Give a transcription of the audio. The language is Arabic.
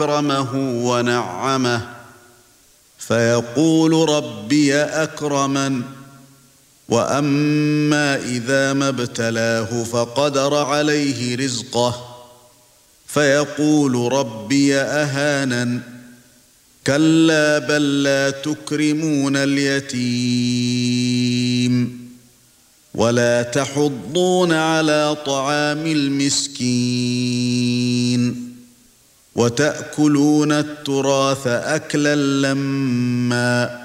أكرمه ونعمه فيقول ربي أكرمن وأما إذا ما ابتلاه فقدر عليه رزقه فيقول ربي أهانن كلا بل لا تكرمون اليتيم ولا تحضون على طعام المسكين وتأكلون التراث أكلا لمّا